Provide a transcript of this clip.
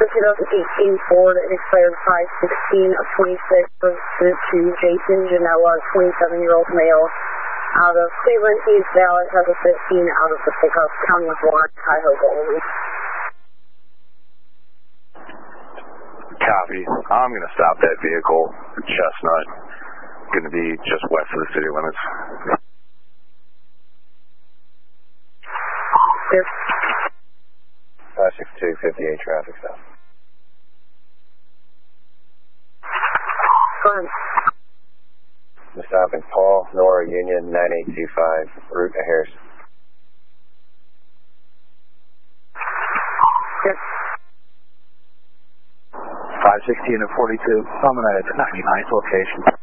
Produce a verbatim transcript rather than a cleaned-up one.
two thousand eighteen Ford, it expired five sixteen of twenty-six, to Jason Janella, twenty-seven-year-old male, out of Cleveland, East Valley, has a fifteen out of the pickup, County of Warren, Cuyahoga only. Copy. I'm going to stop that vehicle, Chestnut, going to be just west of the city limits. Yes. five six two, fifty-eight traffic stop. Go ahead. The stopping Paul, Nora, Union, nine eight two five, route to Harris. Yes. five sixteen and forty-two, I'm at ninety-ninth location.